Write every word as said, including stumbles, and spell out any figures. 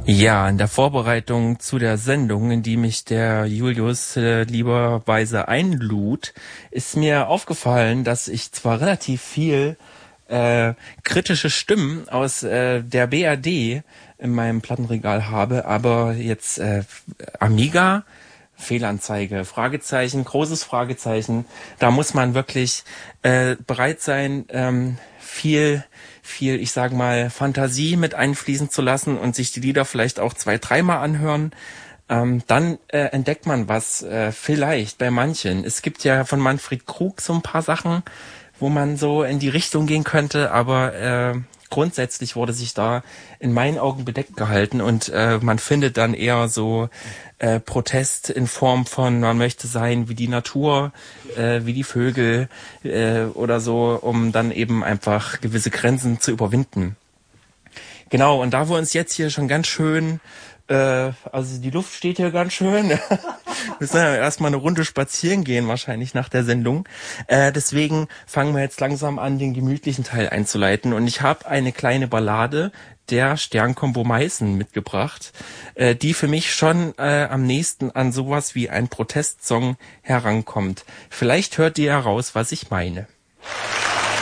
Ja, in der Vorbereitung zu der Sendung, in die mich der Julius äh, lieberweise einlud, ist mir aufgefallen, dass ich zwar relativ viel äh, kritische Stimmen aus äh, der B R D in meinem Plattenregal habe, aber jetzt äh, Amiga, Fehlanzeige, Fragezeichen, großes Fragezeichen, da muss man wirklich äh, bereit sein, ähm, viel viel, ich sag mal, Fantasie mit einfließen zu lassen und sich die Lieder vielleicht auch zwei, dreimal anhören, ähm, dann äh, entdeckt man was, äh, vielleicht bei manchen. Es gibt ja von Manfred Krug so ein paar Sachen, wo man so in die Richtung gehen könnte, aber äh, grundsätzlich wurde sich da in meinen Augen bedeckt gehalten und äh, man findet dann eher so äh, Protest in Form von, man möchte sein wie die Natur, äh, wie die Vögel äh, oder so, um dann eben einfach gewisse Grenzen zu überwinden. Genau, und da wir uns jetzt hier schon ganz schön, äh, also die Luft steht hier ganz schön, wir müssen ja erstmal eine Runde spazieren gehen wahrscheinlich nach der Sendung, äh, deswegen fangen wir jetzt langsam an, den gemütlichen Teil einzuleiten und ich habe eine kleine Ballade der Sternkombo Meißen mitgebracht, äh, die für mich schon äh, am nächsten an sowas wie ein Protestsong herankommt. Vielleicht hört ihr heraus, was ich meine.